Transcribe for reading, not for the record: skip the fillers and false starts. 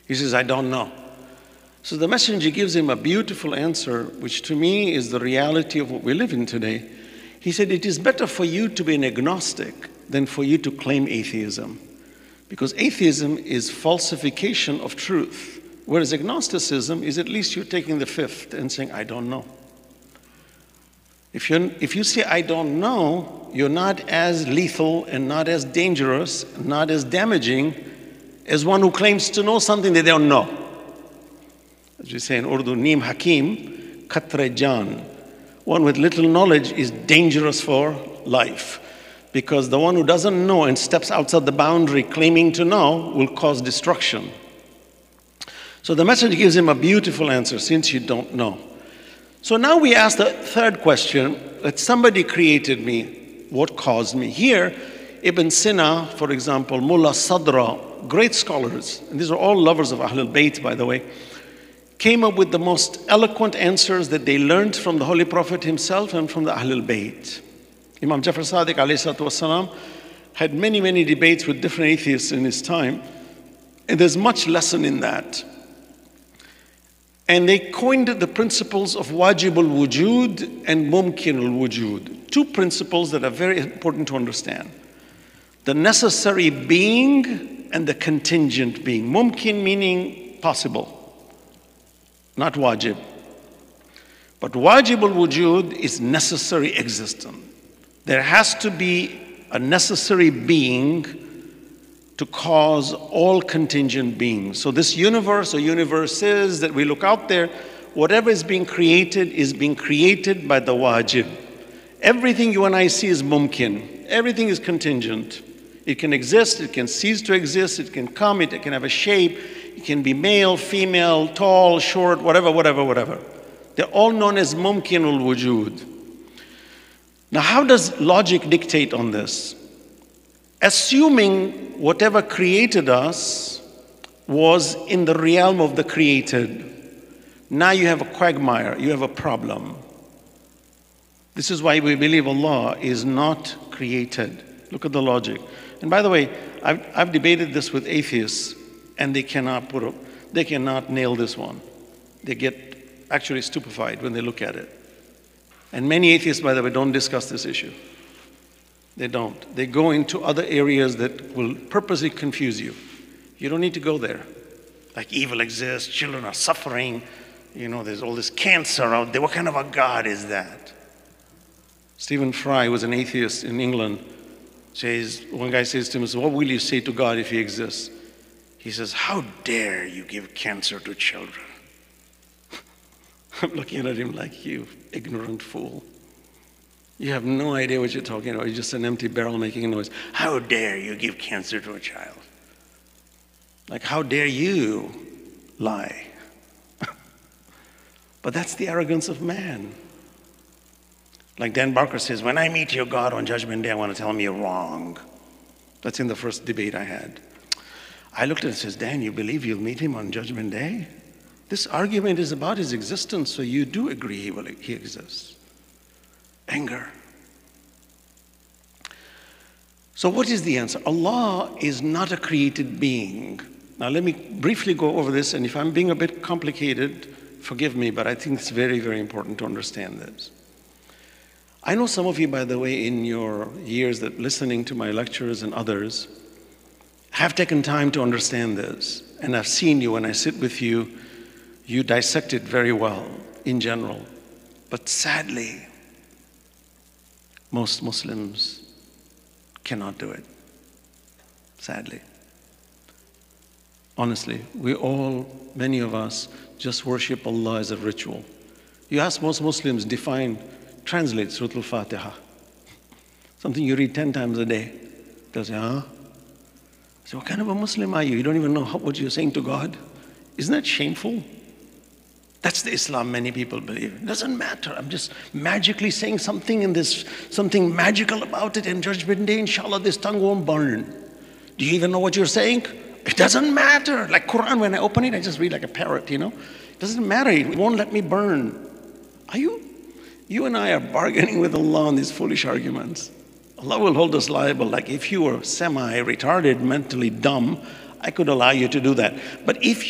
He says, I don't know. So the messenger gives him a beautiful answer, which to me is the reality of what we live in today. He said, it is better for you to be an agnostic than for you to claim atheism. Because atheism is falsification of truth, whereas agnosticism is at least you're taking the fifth and saying, I don't know. If you say, I don't know, you're not as lethal and not as dangerous, not as damaging as one who claims to know something they don't know. As we say in Urdu, Neem Hakim, Khatre Jan. One with little knowledge is dangerous for life, because the one who doesn't know and steps outside the boundary claiming to know will cause destruction. So the messenger gives him a beautiful answer, since you don't know. So now we ask the third question, that somebody created me, what caused me? Here, Ibn Sina, for example, Mullah Sadra, great scholars, and these are all lovers of Ahlul Bayt, by the way, came up with the most eloquent answers that they learned from the Holy Prophet himself and from the Ahlul Bayt. Imam Jafar Sadiq ﷺ had many, many debates with different atheists in his time, and there's much lesson in that. And they coined the principles of wajib al-wujud and mumkin al-wujud, two principles that are very important to understand. The necessary being and the contingent being. Mumkin meaning possible, not wajib. But wajib al-wujud is necessary existence. There has to be a necessary being to cause all contingent beings. So this universe or universes that we look out there, whatever is being created by the wajib. Everything you and I see is mumkin. Everything is contingent. It can exist, it can cease to exist, it can come, it can have a shape, it can be male, female, tall, short, whatever, whatever, whatever. They're all known as mumkinul wujud. Now, how does logic dictate on this? Assuming whatever created us was in the realm of the created, now you have a quagmire, you have a problem. This is why we believe Allah is not created. Look at the logic. And by the way, I've debated this with atheists, and they cannot nail this one. They get actually stupefied when they look at it. And many atheists, by the way, don't discuss this issue. They don't. They go into other areas that will purposely confuse you. You don't need to go there. Like evil exists, children are suffering, there's all this cancer out there. What kind of a God is that? Stephen Fry was an atheist in England. One guy says to him, what will you say to God if he exists? He says, how dare you give cancer to children? I'm looking at him like, you ignorant fool. You have no idea what you're talking about. You're just an empty barrel making a noise. How dare you give cancer to a child? Like, how dare you lie? But that's the arrogance of man. Like Dan Barker says, when I meet your God on Judgment Day, I want to tell him you're wrong. That's in the first debate I had. I looked at it and says, Dan, you believe you'll meet him on Judgment Day? This argument is about his existence, so you do agree he exists. Anger. So what is the answer? Allah is not a created being. Now let me briefly go over this, and if I'm being a bit complicated, forgive me, but I think it's very, very important to understand this. I know some of you, by the way, in your years that listening to my lectures and others, have taken time to understand this. And I've seen you when I sit with you, you dissect it very well in general. But sadly, most Muslims cannot do it. Sadly. Honestly, many of us just worship Allah as a ritual. You ask most Muslims, translate Surah Al-Fatiha. Something you read 10 times a day. They'll say, huh? So what kind of a Muslim are you? You don't even know what you're saying to God? Isn't that shameful? That's the Islam many people believe. It doesn't matter. I'm just magically saying something and there's something magical about it, and Judgment Day, inshallah, this tongue won't burn. Do you even know what you're saying? It doesn't matter. Like Quran, when I open it, I just read like a parrot, It doesn't matter. It won't let me burn. You and I are bargaining with Allah on these foolish arguments. Allah will hold us liable. Like if you were semi-retarded, mentally dumb, I could allow you to do that. But if